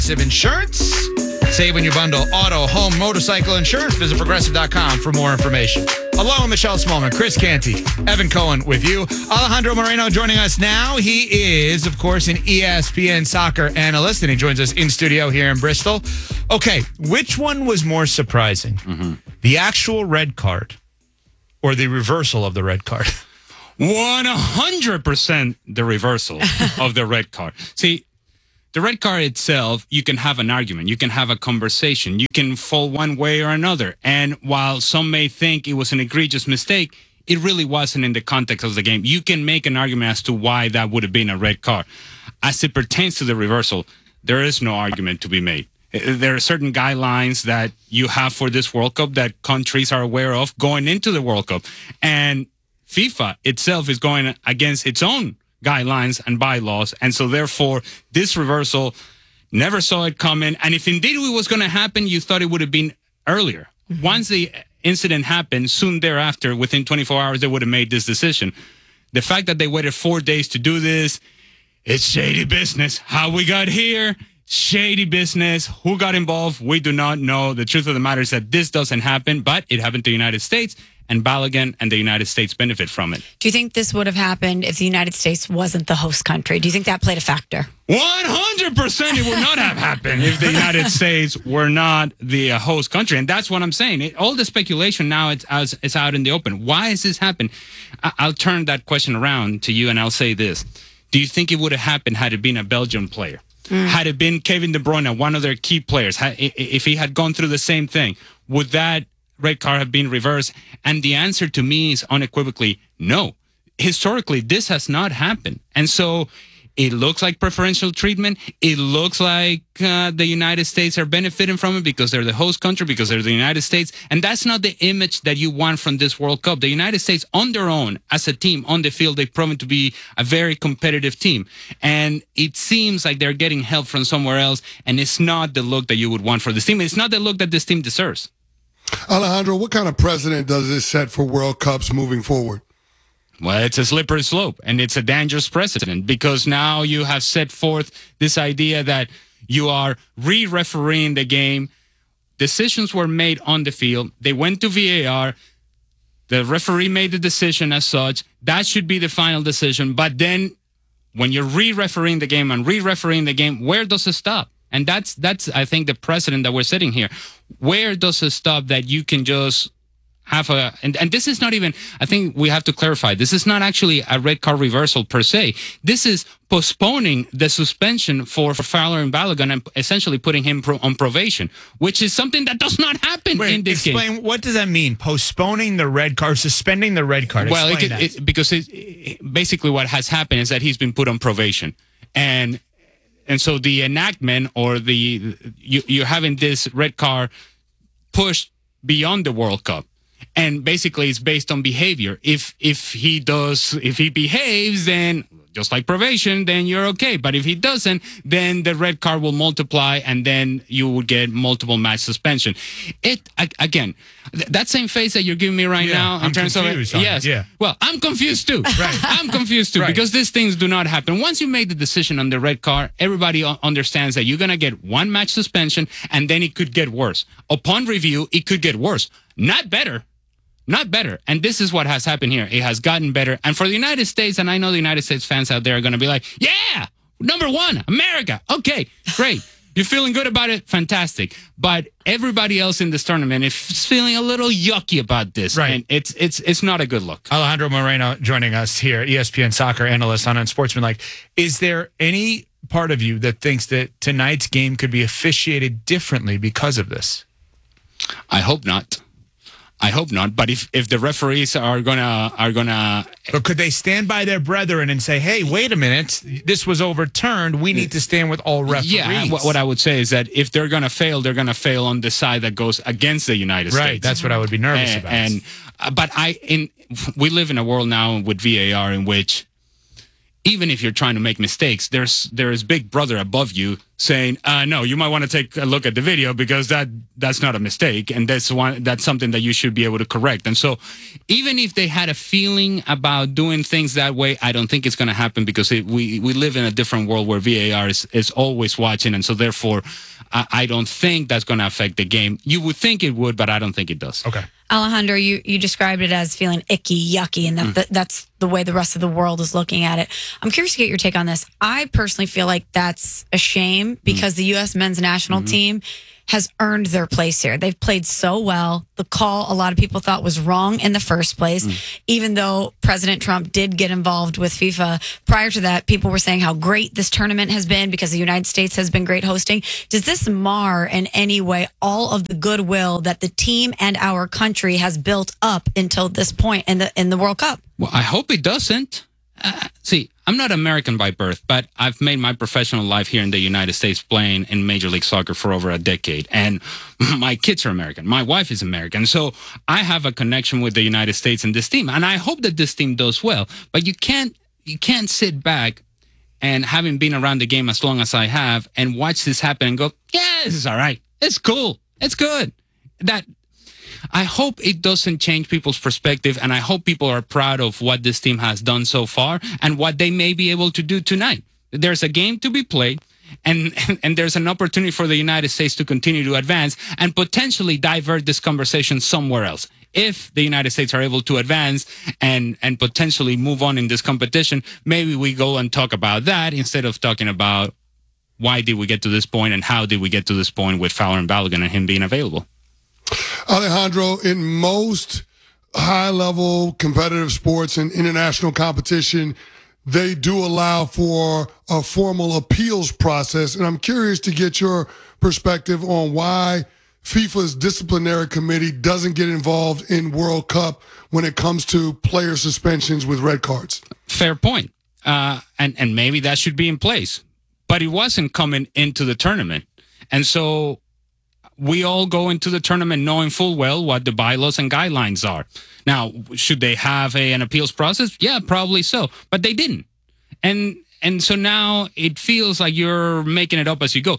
Insurance. Save when you bundle auto, home, motorcycle insurance. Visit Progressive.com for more information. Along with Michelle Smallman, Chris Canty, Evan Cohen with you. Alejandro Moreno joining us now. He is, of course, an ESPN soccer analyst, and he joins us in studio here in Bristol. Okay, which one was more surprising? The actual red card or the reversal of the red card? 100% the reversal of the red card. See, the red card itself, you can have an argument. You can have a conversation. You can fall one way or another. And while some may think it was an egregious mistake, it really wasn't in the context of the game. You can make an argument as to why that would have been a red card. As it pertains to the reversal, there is no argument to be made. There are certain guidelines that you have for this World Cup that countries are aware of going into the World Cup. And FIFA itself is going against its own guidelines and bylaws, and so therefore this reversal never saw it coming. And if indeed it was going to happen, you thought it would have been earlier. Once the incident happened, soon thereafter, within 24 hours, they would have made this decision. The fact that they waited 4 days to do this, it's shady business. How we got here, shady business. Who got involved? We do not know. The truth of the matter is that this doesn't happen, but it happened to the United States. And Balogun and the United States benefit from it. Do you think this would have happened if the United States wasn't the host country? Do you think that played a factor? 100% it would not have happened if the United States were not the host country. And that's what I'm saying. All the speculation now it's out in the open. Why has this happened? I'll turn that question around to you and I'll say this. Do you think it would have happened had it been a Belgian player? Had it been Kevin De Bruyne, one of their key players, if he had gone through the same thing, would that red card have been reversed? And the answer to me is unequivocally no. Historically, this has not happened. And so it looks like preferential treatment. It looks like the United States are benefiting from it because they're the host country, because they're the United States. And that's not the image that you want from this World Cup. The United States, on their own, as a team, on the field, they've proven to be a very competitive team. And it seems like they're getting help from somewhere else. And it's not the look that you would want for this team. It's not the look that this team deserves. Alejandro, what kind of precedent does this set for World Cups moving forward? Well, it's a slippery slope, and it's a dangerous precedent because now you have set forth this idea that you are re-refereeing the game. Decisions were made on the field. They went to VAR. The referee made the decision as such. That should be the final decision. But then when you're re-refereeing the game and re-refereeing the game, where does it stop? And that's I think, the precedent that we're setting here. Where does it stop that you can just have a... And this is not even... I think we have to clarify. This is not actually a red card reversal per se. This is postponing the suspension for Fowler and Balogun and essentially putting him on probation, which is something that does not happen in this game. Explain, what does that mean? Postponing the red card, suspending the red card? Well, because basically what has happened is that he's been put on probation. And so the enactment or you're having this red card pushed beyond the World Cup. And basically it's based on behavior. If he behaves, then just like probation, then you're okay. But if he doesn't, then the red card will multiply and then you would get multiple match suspension. Again, that same face that you're giving me right now in terms of yes. Yeah. Well, I'm confused too. Right. I'm confused too because these things do not happen. Once you make the decision on the red card, everybody understands that you're going to get one match suspension and then it could get worse. Upon review, it could get worse. Not better. Not better. And this is what has happened here. It has gotten better. And for the United States, and I know the United States fans out there are going to be like, yeah, number one, America. Okay, great. You're feeling good about it? Fantastic. But everybody else in this tournament is feeling a little yucky about this. Right. And it's not a good look. Alejandro Moreno joining us here, ESPN soccer analyst on Unsportsmanlike. Is there any part of you that thinks that tonight's game could be officiated differently because of this? I hope not. I hope not. But if the referees are gonna, but could they stand by their brethren and say, "Hey, wait a minute, this was overturned. We need to stand with all referees." Yeah. What I would say is that if they're gonna fail, they're gonna fail on the side that goes against the United States. Right. That's what I would be nervous about. But we live in a world now with VAR in which even if you're trying to make mistakes, there's Big Brother above you saying, no, you might want to take a look at the video because that's not a mistake, and that's something that you should be able to correct. And so, even if they had a feeling about doing things that way, I don't think it's going to happen because we live in a different world where VAR is always watching, and so therefore, I don't think that's going to affect the game. You would think it would, but I don't think it does. Okay. Alejandro, you described it as feeling icky, yucky, and that's the way the rest of the world is looking at it. I'm curious to get your take on this. I personally feel like that's a shame because the U.S. men's national team has earned their place here. They've played so well. The call a lot of people thought was wrong in the first place, even though President Trump did get involved with FIFA. Prior to that, people were saying how great this tournament has been because the United States has been great hosting. Does this mar in any way all of the goodwill that the team and our country has built up until this point in the World Cup? Well, I hope it doesn't. See, I'm not American by birth, but I've made my professional life here in the United States playing in Major League Soccer for over a decade. And my kids are American. My wife is American. So I have a connection with the United States and this team. And I hope that this team does well. But you can't sit back and having been around the game as long as I have and watch this happen and go, yeah, this is all right. It's cool. It's good. I hope it doesn't change people's perspective, and I hope people are proud of what this team has done so far and what they may be able to do tonight. There's a game to be played, and there's an opportunity for the United States to continue to advance and potentially divert this conversation somewhere else. If the United States are able to advance and potentially move on in this competition, maybe we go and talk about that instead of talking about why did we get to this point and how did we get to this point with Fowler and Balogun and him being available. Alejandro, in most high-level competitive sports and international competition, they do allow for a formal appeals process. And I'm curious to get your perspective on why FIFA's disciplinary committee doesn't get involved in World Cup when it comes to player suspensions with red cards. Fair point. And maybe that should be in place. But it wasn't coming into the tournament. And so we all go into the tournament knowing full well what the bylaws and guidelines are. Now, should they have an appeals process? Yeah, probably so. But they didn't. And so now it feels like you're making it up as you go.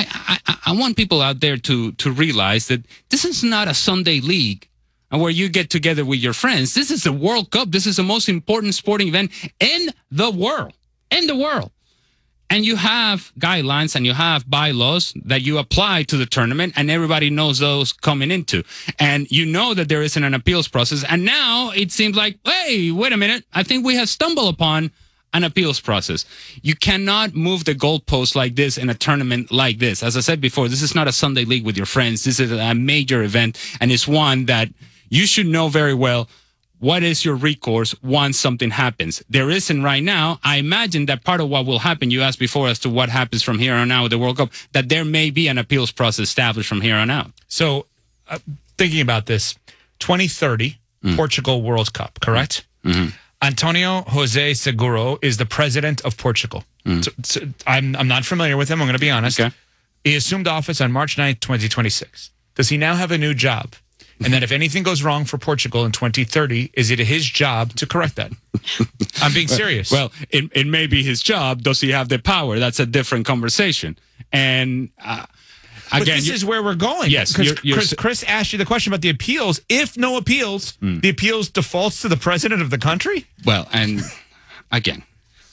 I want people out there to realize that this is not a Sunday league where you get together with your friends. This is the World Cup. This is the most important sporting event in the world. In the world. And you have guidelines and you have bylaws that you apply to the tournament, and everybody knows those coming into. And you know that there isn't an appeals process. And now it seems like, hey, wait a minute. I think we have stumbled upon an appeals process. You cannot move the goalposts like this in a tournament like this. As I said before, this is not a Sunday league with your friends. This is a major event, and it's one that you should know very well. What is your recourse once something happens? There isn't right now. I imagine that part of what will happen, you asked before as to what happens from here on out with the World Cup, that there may be an appeals process established from here on out. So, thinking about this, 2030, Portugal World Cup, correct? Mm-hmm. Antonio Jose Seguro is the president of Portugal. So I'm not familiar with him, I'm going to be honest. Okay. He assumed office on March 9th, 2026. Does he now have a new job? And then if anything goes wrong for Portugal in 2030, is it his job to correct that? I'm being serious. Well, it may be his job. Does he have the power? That's a different conversation. And but again, this is where we're going. Yes. Chris asked you the question about the appeals. If no appeals, the appeals defaults to the president of the country? Well, and again,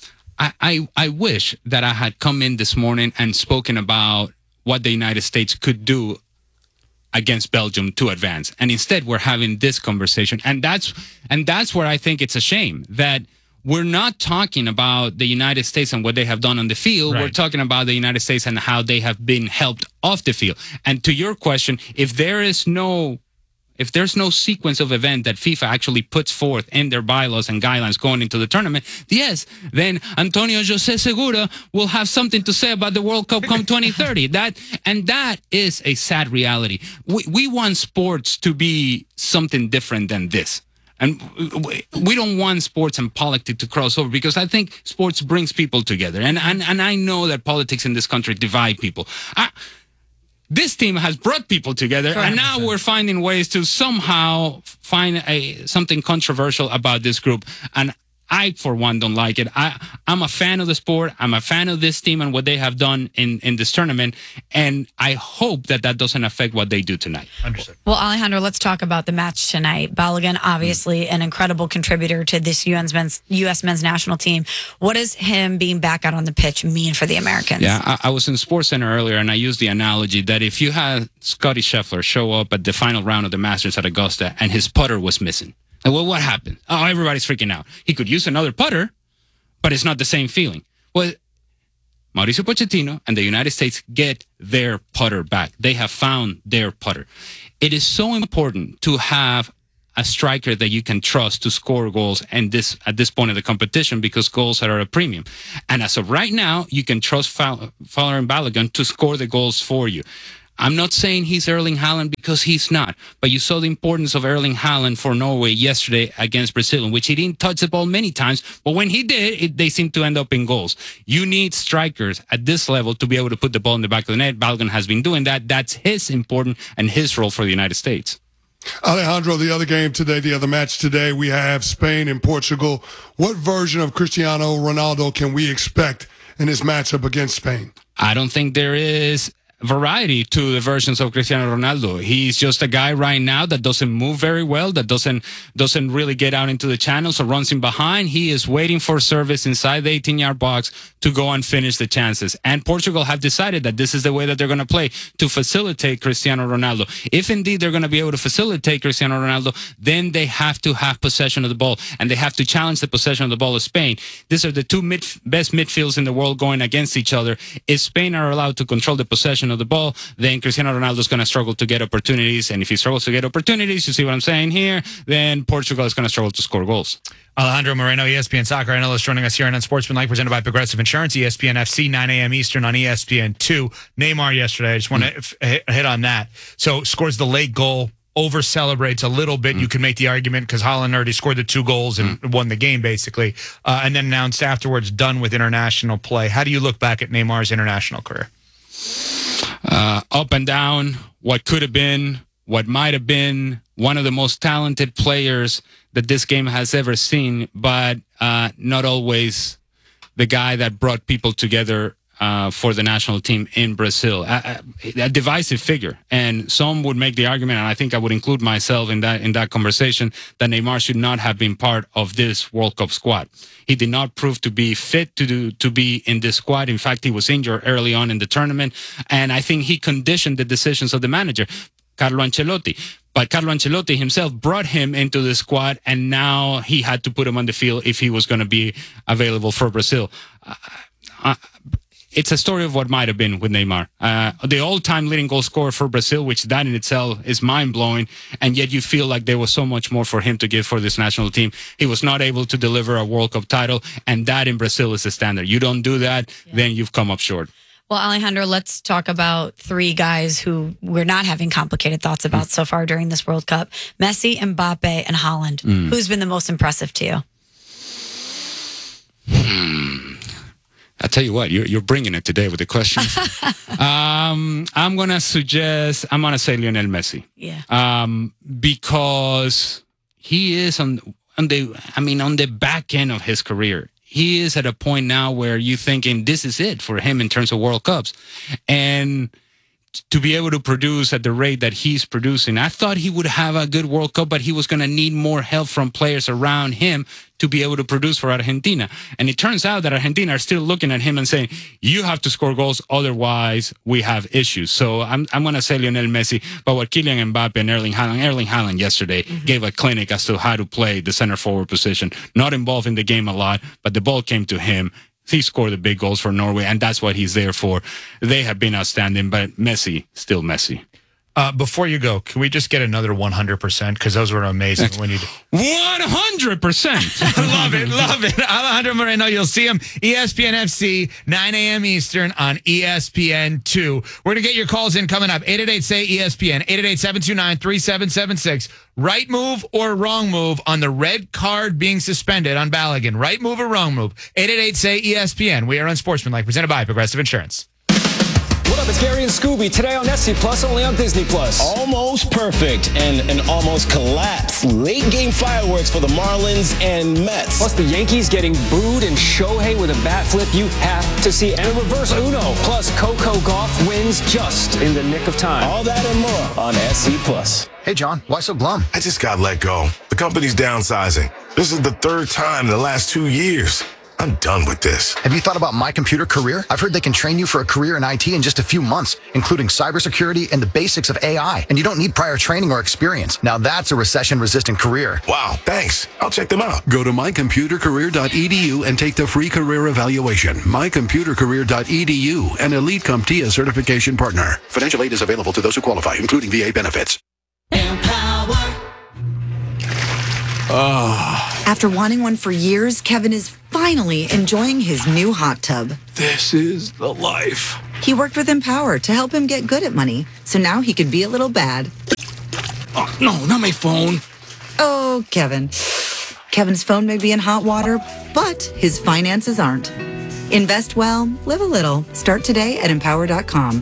I wish that I had come in this morning and spoken about what the United States could do against Belgium to advance. And instead we're having this conversation. And that's where I think it's a shame that we're not talking about the United States and what they have done on the field. Right. We're talking about the United States and how they have been helped off the field. And to your question, if there's no sequence of event that FIFA actually puts forth in their bylaws and guidelines going into the tournament, yes, then Antonio Jose Seguro will have something to say about the World Cup come 2030. That is a sad reality. We want sports to be something different than this. And we don't want sports and politics to cross over because I think sports brings people together. And I know that politics in this country divide people. This team has brought people together, and now we're finding ways to somehow find something controversial about this group. And I, for one, don't like it. I'm a fan of the sport. I'm a fan of this team and what they have done in this tournament. And I hope that doesn't affect what they do tonight. Understood. Well, Alejandro, let's talk about the match tonight. Balogun, obviously an incredible contributor to this U.S. men's national team. What does him being back out on the pitch mean for the Americans? Yeah, I was in SportsCenter earlier, and I used the analogy that if you had Scottie Scheffler show up at the final round of the Masters at Augusta and his putter was missing, well, what happened? Oh, everybody's freaking out. He could use another putter, but it's not the same feeling. Well, Mauricio Pochettino and the United States get their putter back. They have found their putter. It is so important to have a striker that you can trust to score goals and at this point of the competition, because goals are at a premium. And as of right now, you can trust Fowler and Balogun to score the goals for you. I'm not saying he's Erling Haaland, because he's not. But you saw the importance of Erling Haaland for Norway yesterday against Brazil, in which he didn't touch the ball many times. But when he did, they seemed to end up in goals. You need strikers at this level to be able to put the ball in the back of the net. Balogun has been doing that. That's his important and his role for the United States. Alejandro, the other match today, we have Spain and Portugal. What version of Cristiano Ronaldo can we expect in this matchup against Spain? I don't think there is variety to the versions of Cristiano Ronaldo. He's just a guy right now that doesn't move very well, that doesn't really get out into the channels or runs in behind. He is waiting for service inside the 18-yard box to go and finish the chances. And Portugal have decided that this is the way that they're going to play, to facilitate Cristiano Ronaldo. If indeed they're going to be able to facilitate Cristiano Ronaldo, then they have to have possession of the ball, and they have to challenge the possession of the ball of Spain. These are the two best midfields in the world going against each other. If Spain are allowed to control the possession of the ball, then Cristiano Ronaldo is going to struggle to get opportunities. And if he struggles to get opportunities, you see what I'm saying here, then Portugal is going to struggle to score goals. Alejandro Moreno, ESPN soccer analyst, joining us here on Unsportsmanlike, presented by Progressive Insurance, ESPN FC, 9 a.m. Eastern on ESPN2. Neymar yesterday, I just want to hit on that. So scores the late goal, over-celebrates a little bit. You can make the argument because Haaland already scored the 2 goals and won the game, basically, and then announced afterwards, done with international play. How do you look back at Neymar's international career? Up and down, what could have been, what might have been, one of the most talented players that this game has ever seen, but not always the guy that brought people together for the national team in Brazil. A divisive figure. And some would make the argument, and I think I would include myself in that conversation, that Neymar should not have been part of this World Cup squad. He did not prove to be fit to be in this squad. In fact, he was injured early on in the tournament, and I think he conditioned the decisions of the manager, Carlo Ancelotti. But Carlo Ancelotti himself brought him into the squad, and now he had to put him on the field if he was going to be available for Brazil. It's a story of what might have been with Neymar. The all-time leading goal scorer for Brazil, which that in itself is mind-blowing, and yet you feel like there was so much more for him to give for this national team. He was not able to deliver a World Cup title, and that in Brazil is the standard. You don't do that, then you've come up short. Well, Alejandro, let's talk about 3 guys who we're not having complicated thoughts about so far during this World Cup. Messi, Mbappe, and Haaland. Who's been the most impressive to you? I'll tell you what, you're bringing it today with the questions. I'm going to say Lionel Messi. Yeah. Because he is on the back end of his career. He is at a point now where you're thinking this is it for him in terms of World Cups. And to be able to produce at the rate that he's producing, I thought he would have a good World Cup, but he was going to need more help from players around him to be able to produce for Argentina. And it turns out that Argentina are still looking at him and saying, you have to score goals, otherwise we have issues. So I'm going to say Lionel Messi, but what Kylian Mbappe and Erling Haaland yesterday gave a clinic as to how to play the center forward position. Not involved in the game a lot, but the ball came to him. He scored the big goals for Norway, and that's what he's there for. They have been outstanding, but Messi, still Messi. Before you go, can we just get another 100%? Because those were amazing when you 100%. Love it. Alejandro Moreno, you'll see him ESPN FC, 9 a.m. Eastern on ESPN2. We're going to get your calls in coming up. 888-SAY-ESPN, 888-729-3776. Right move or wrong move on the red card being suspended on Balogun. Right move or wrong move? 888-SAY-ESPN. We are Unsportsmanlike, presented by Progressive Insurance. up? It's Gary and Scooby today on SC Plus, only on Disney Plus. Almost perfect and an almost collapse. Late game fireworks for the Marlins and Mets. Plus the Yankees getting booed and Shohei with a bat flip you have to see. And a reverse Uno. Plus Coco Gauff wins just in the nick of time. All that and more on SC Plus. Hey, John, why so glum? I just got let go. The company's downsizing. This is the third time in the last 2 years. I'm done with this. Have you thought about My Computer Career? I've heard they can train you for a career in IT in just a few months, including cybersecurity and the basics of AI. And you don't need prior training or experience. Now that's a recession-resistant career. Wow, thanks. I'll check them out. Go to mycomputercareer.edu and take the free career evaluation. mycomputercareer.edu, an Elite CompTIA certification partner. Financial aid is available to those who qualify, including VA benefits. After wanting one for years, Kevin is finally enjoying his new hot tub. This is the life. He worked with Empower to help him get good at money, so now he could be a little bad. Oh, no, not my phone. Oh, Kevin. Kevin's phone may be in hot water, but his finances aren't. Invest well, live a little. Start today at Empower.com.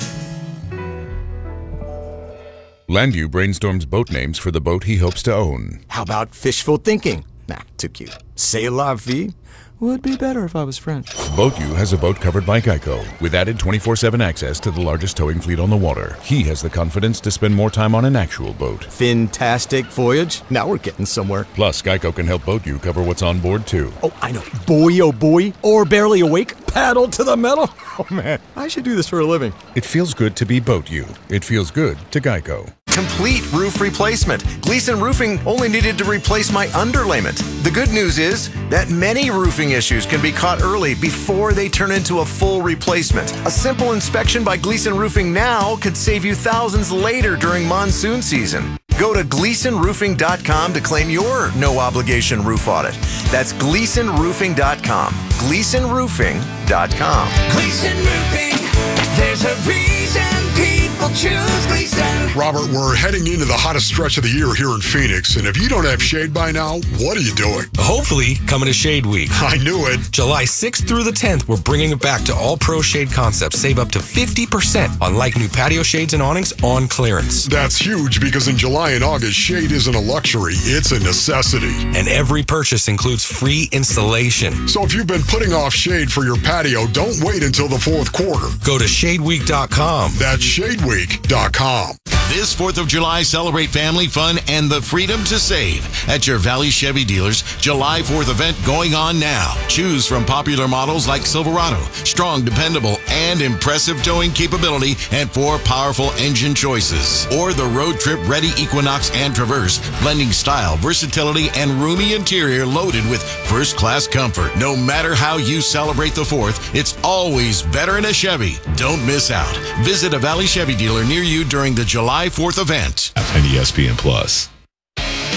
Landview brainstorms boat names for the boat he hopes to own. How about fishful thinking? Nah, too cute. C'est la vie? Would be better if I was French. BoatU has a boat covered by Geico, with added 24/7 access to the largest towing fleet on the water. He has the confidence to spend more time on an actual boat. Fantastic voyage. Now we're getting somewhere. Plus, Geico can help BoatU cover what's on board, too. Oh, I know. Boy, oh boy. Or barely awake. Paddle to the metal. Oh, man. I should do this for a living. It feels good to be BoatU. It feels good to Geico. Complete roof replacement. Gleason Roofing only needed to replace my underlayment. The good news is that many roofing issues can be caught early before they turn into a full replacement. A simple inspection by Gleason Roofing now could save you thousands later during monsoon season. Go to GleasonRoofing.com to claim your no-obligation roof audit. That's GleasonRoofing.com. GleasonRoofing.com. Gleason Roofing, there's a reason people choose Gleason. Robert, we're heading into the hottest stretch of the year here in Phoenix, and if you don't have shade by now, what are you doing? Hopefully, coming to Shade Week. I knew it. July 6th through the 10th, we're bringing it back to all pro shade concepts. Save up to 50% on like new patio shades and awnings on clearance. That's huge because in July and August, shade isn't a luxury, it's a necessity. And every purchase includes free installation. So if you've been putting off shade for your patio, don't wait until the fourth quarter. Go to shadeweek.com. That's shadeweek.com. This 4th of July, celebrate family fun and the freedom to save at your Valley Chevy dealers. July 4th event going on now. Choose from popular models like Silverado, strong, dependable, and impressive towing capability, and 4 powerful engine choices. Or the road trip ready Equinox and Traverse, blending style, versatility, and roomy interior loaded with first-class comfort. No matter how you celebrate the 4th, it's always better in a Chevy. Don't miss out. Visit a Valley Chevy dealer near you during the July 4th event. And ESPN Plus.